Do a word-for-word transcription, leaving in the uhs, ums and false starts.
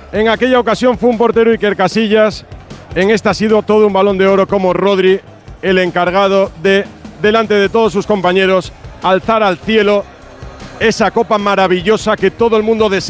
En aquella ocasión fue un portero Iker Casillas. En esta ha sido todo un Balón de Oro como Rodri, el encargado de, delante de todos sus compañeros, alzar al cielo esa copa maravillosa que todo el mundo desea.